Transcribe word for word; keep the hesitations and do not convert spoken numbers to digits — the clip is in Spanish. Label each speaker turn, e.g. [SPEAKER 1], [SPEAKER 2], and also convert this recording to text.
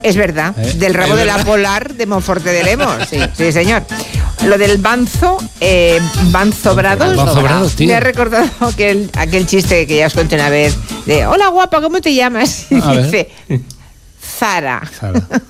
[SPEAKER 1] Es verdad, ¿Eh? del rabo de la Polar de Monforte de Lemos, sí, sí señor. Lo del Banzo, eh, Banzo Brados,
[SPEAKER 2] Banzo Brados, tío.
[SPEAKER 1] me ha recordado aquel, aquel chiste que ya os conté una vez, de hola guapa, ¿cómo te llamas? Y
[SPEAKER 2] A
[SPEAKER 1] dice,
[SPEAKER 2] ver.
[SPEAKER 1] Zara.
[SPEAKER 2] Zara.